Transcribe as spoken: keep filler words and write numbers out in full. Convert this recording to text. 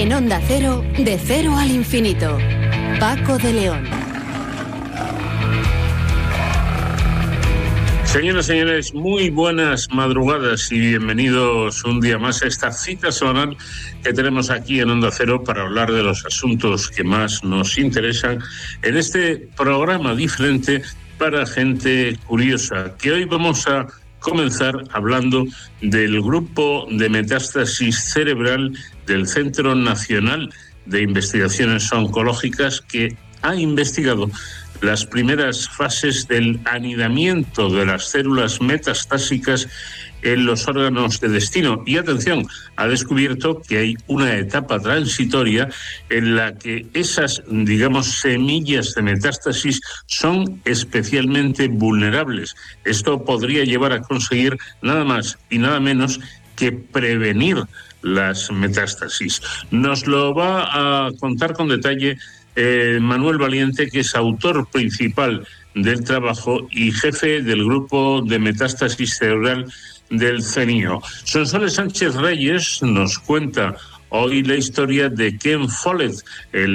En Onda Cero, de cero al infinito. Paco de León. Señoras y señores, muy buenas madrugadas y bienvenidos un día más a esta cita semanal que tenemos aquí en Onda Cero para hablar de los asuntos que más nos interesan en este programa diferente para gente curiosa, que hoy vamos a comenzar hablando del grupo de metástasis cerebral del Centro Nacional de Investigaciones Oncológicas, que ha investigado las primeras fases del anidamiento de las células metastásicas en los órganos de destino. Y atención, ha descubierto que hay una etapa transitoria en la que esas, digamos, semillas de metástasis son especialmente vulnerables. Esto podría llevar a conseguir nada más y nada menos que prevenir las metástasis. Nos lo va a contar con detalle Eh, Manuel Valiente, que es autor principal del trabajo y jefe del grupo de metástasis cerebral del CENIO. Sonsoles Sánchez Reyes nos cuenta hoy la historia de Ken Follett, el